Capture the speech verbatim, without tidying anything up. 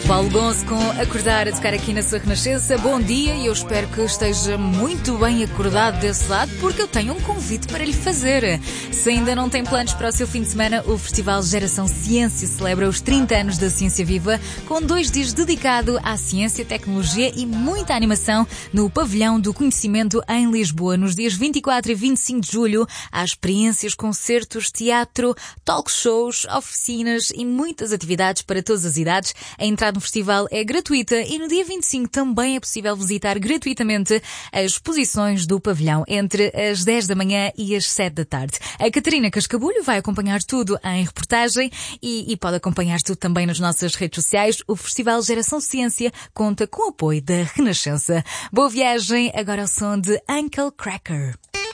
Paulo Gonço com Acordar a tocar aqui na sua Renascença. Bom dia e eu espero que esteja muito bem acordado desse lado, porque eu tenho um convite para lhe fazer. Se ainda não tem planos para o seu fim de semana, o Festival Geração Ciência celebra os trinta anos da Ciência Viva, com dois dias dedicados à ciência, tecnologia e muita animação no Pavilhão do Conhecimento em Lisboa. Nos dias vinte e quatro e vinte e cinco de julho, há experiências, concertos, teatro, talk shows, oficinas e muitas atividades para todas as idades. A entrada no festival é gratuita e no dia vinte e cinco também é possível visitar gratuitamente as exposições do pavilhão entre as dez da manhã e as sete da tarde. A Catarina Cascabulho vai acompanhar tudo em reportagem e, e pode acompanhar tudo também nas nossas redes sociais. O Festival Geração Ciência conta com o apoio da Renascença. Boa viagem, agora ao som de Uncle Cracker.